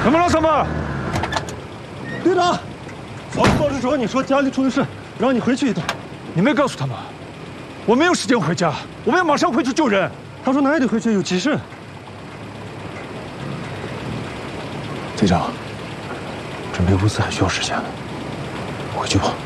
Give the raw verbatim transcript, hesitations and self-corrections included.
怎么了，三妹？ 队长，曹报纸说你说家里出了事，让你回去一趟。 你没告诉他们？我没有时间回家，我们要马上回去救人。 他说哪也得回去，有急事。 队长，准备物资还需要时间，回去吧。